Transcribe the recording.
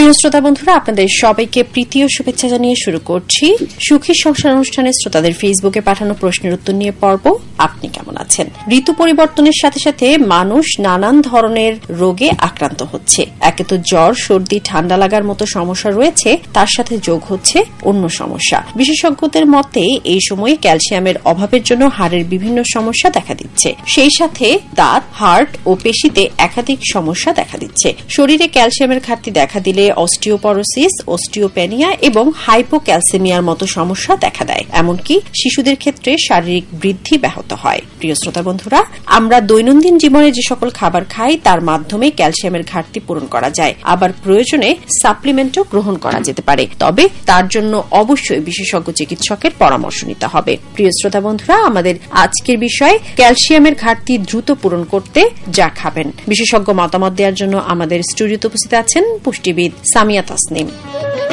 প্রিয় শ্রোতা বন্ধুরা, আপনাদের সবাইকে প্রীতি ও শুভেচ্ছা জানিয়ে শুরু করছি সুখী সংসার অনুষ্ঠানে শ্রোতাদের ফেসবুকে পাঠানো প্রশ্নের উত্তর নিয়ে পর্ব। আপনি কেমন আছেন? ঋতু পরিবর্তনের সাথে সাথে মানুষ নানান ধরনের রোগে আক্রান্ত হচ্ছে। একে তো জ্বর, সর্দি, ঠান্ডা লাগার মতো সমস্যা রয়েছে, তার সাথে যোগ হচ্ছে অন্য সমস্যা। বিশেষজ্ঞদের মতে এই সময়ে ক্যালসিয়ামের অভাবের জন্য হাড়ের বিভিন্ন সমস্যা দেখা দিচ্ছে। সেই সাথে দাঁত, হার্ট ও পেশিতে একাধিক সমস্যা দেখা দিচ্ছে। শরীরে ক্যালসিয়ামের ঘাটতি দেখা দিলে অস্টিওপরোসিস, অস্টিওপেনিয়া এবং হাইপোক্যালসেমিয়ার মতো সমস্যা দেখা দেয়। এমনকি শিশুদের ক্ষেত্রে শারীরিক বৃদ্ধি ব্যাহত হয়। প্রিয় শ্রোতা বন্ধুরা, আমরা দৈনন্দিন জীবনে যে সকল খাবার খাই তার মাধ্যমে ক্যালসিয়ামের ঘাটতি পূরণ করা যায়। আবার প্রয়োজনে সাপ্লিমেন্টও গ্রহণ করা যেতে পারে, তবে তার জন্য অবশ্যই বিশেষজ্ঞ চিকিৎসকের পরামর্শ নিতে হবে। প্রিয় শ্রোতা বন্ধুরা, আমাদের আজকের বিষয় ক্যালসিয়ামের ঘাটতি দ্রুত পূরণ করতে যা খাবেন। বিশেষজ্ঞ মতামত দেওয়ার জন্য আমাদের স্টুডিওতে উপস্থিত আছেন পুষ্টিবিদ সামিয়া তাসনিম।